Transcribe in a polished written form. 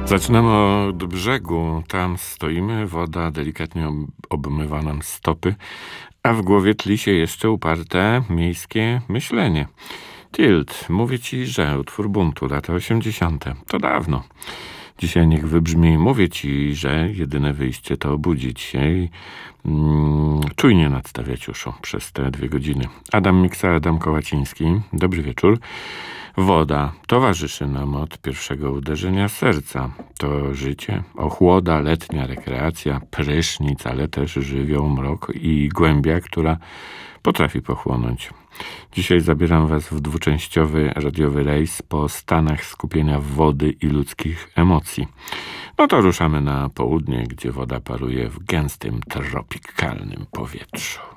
Zaczynamy od brzegu. Tam stoimy, woda delikatnie obmywa nam stopy, a w głowie tli się jeszcze uparte miejskie myślenie. Tilt, mówię ci, że utwór buntu, lata 80. To dawno. Dzisiaj niech wybrzmi, mówię ci, że jedyne wyjście to obudzić się i czujnie nadstawiać uszu przez te 2 godziny. Adam Miksa, Adam Kołaciński. Dobry wieczór. Woda towarzyszy nam od pierwszego uderzenia serca. To życie, ochłoda, letnia rekreacja, prysznic, ale też żywioł, mrok i głębia, która potrafi pochłonąć. Dzisiaj zabieram was w dwuczęściowy radiowy rejs po stanach skupienia wody i ludzkich emocji. No to ruszamy na południe, gdzie woda paruje w gęstym, tropikalnym powietrzu.